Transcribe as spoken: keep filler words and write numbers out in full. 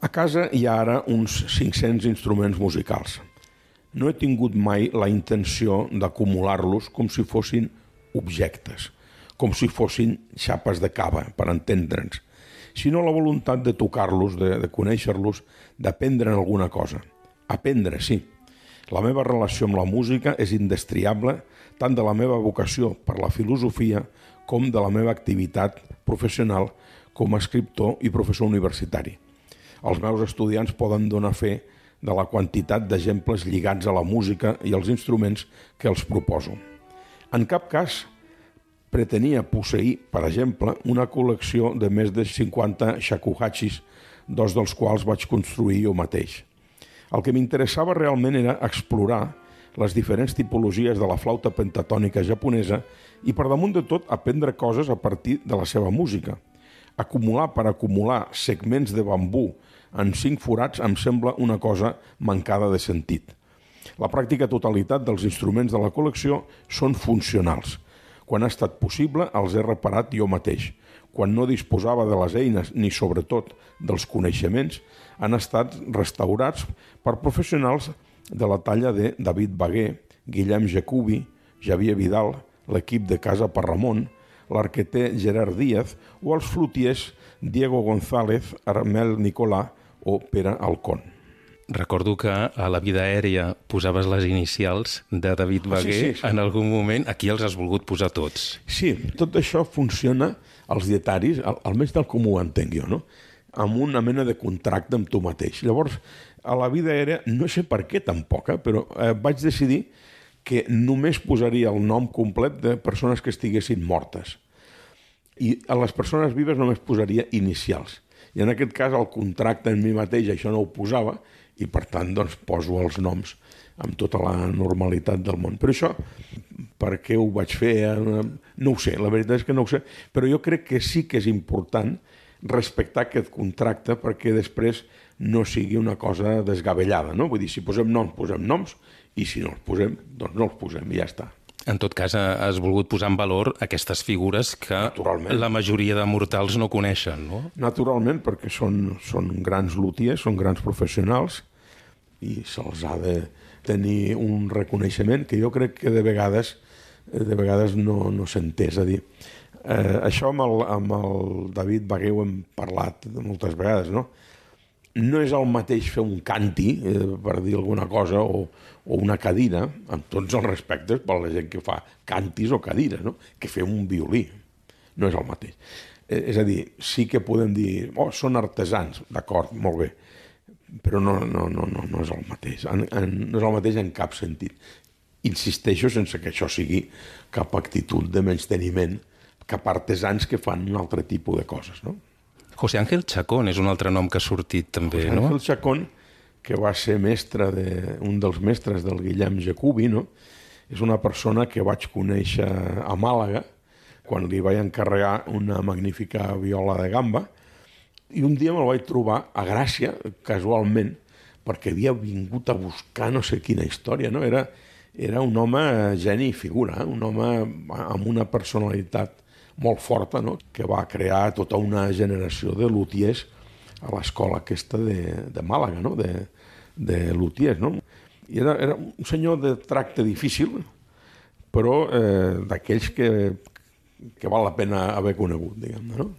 A casa hi ha ara uns cinc-cents instruments musicals. No he tingut mai la intenció d'acumular-los com si fossin objectes, com si fossin xapes de cava, per entendre'ns, sinó la voluntat de tocar-los, de, de conèixer-los, d'aprendre alguna cosa. Aprendre, sí. La meva relació amb la música és indestriable tant de la meva vocació per la filosofia com de la meva activitat professional com a escriptor i professor universitari. Els meus estudiants poden donar fe de la quantitat d'exemples lligats a la música i als instruments que els proposo. En cap cas pretenia posseir, per exemple, una col·lecció de més de cinquanta shakuhachis, dos dels quals vaig construir jo mateix. El que m'interessava realment era explorar les diferents tipologies de la flauta pentatònica japonesa i, per damunt de tot, aprendre coses a partir de la seva música. Acumular per acumular segments de bambú en cinc forats em sembla una cosa mancada de sentit. La pràctica totalitat dels instruments de la col·lecció són funcionals. Quan ha estat possible, els he reparat jo mateix. Quan no disposava de les eines ni, sobretot, dels coneixements, han estat restaurats per professionals de la talla de David Baguer, Guillem Jacobi, Javier Vidal, l'equip de Casa Parramon, l'arqueter Gerard Díaz o els flutiers Diego González, Armel Nicolà o Pere Alcón. Recordo que a La vida aèria posaves les inicials de David Baguer. Sí, sí, sí. En algun moment. Aquí els has volgut posar tots. Sí, tot això funciona, els dietaris, almenys tal com ho entenc jo, no? Amb una mena de contracte amb tu mateix. Llavors, a La vida aèria, no sé per què tampoc, eh, però eh, vaig decidir que només posaria el nom complet de persones que estiguessin mortes. I a les persones vives només posaria inicials. I en aquest cas el contracte en mi mateix això no ho posava i per tant doncs poso els noms amb tota la normalitat del món. Però això, per què ho vaig fer? No ho sé, la veritat és que no ho sé, però jo crec que sí que és important respectar aquest contracte perquè després no sigui una cosa desgavellada, no? Vull dir, si posem noms, posem noms, i si no els posem, doncs no els posem i ja està. En tot cas, has volgut posar en valor aquestes figures que la majoria de mortals no coneixen, no? Naturalment, perquè són, són grans luthiers, són grans professionals i se'ls ha de tenir un reconeixement que jo crec que de vegades, de vegades no, no s'entén. És a dir, eh, això amb el, amb el David Baguer ho hem parlat moltes vegades, no? No és el mateix fer un canti, eh, per dir alguna cosa, o, o una cadira, amb tots els respectes per la gent que fa cantis o cadires, no? Que fer un violí. No és el mateix. Eh, és a dir, sí que podem dir, oh, són artesans, d'acord, molt bé, però no, no, no, no, no és el mateix. En, en, no és el mateix en cap sentit. Insisteixo sense que això sigui cap actitud de menysteniment cap a artesans que fan un altre tipus de coses, no? José Ángel Chacón és un altre nom que ha sortit també, José no? Ángel Chacón, que va ser mestre de, un dels mestres del Guillem Jacobi, no? És una persona que vaig conèixer a Màlaga quan li vaig encarregar una magnífica viola de gamba i un dia me'l vaig trobar a Gràcia, casualment, perquè havia vingut a buscar no sé quina història, no? Era, era un home geni i figura, eh? Un home amb una personalitat molt forta, no? Que va crear tota una generació de luthiers a l'escola aquesta de, de Màlaga, no? de, de luthiers. No? I era, era un senyor de tracte difícil, però eh, d'aquells que, que val la pena haver conegut, diguem-ne. No?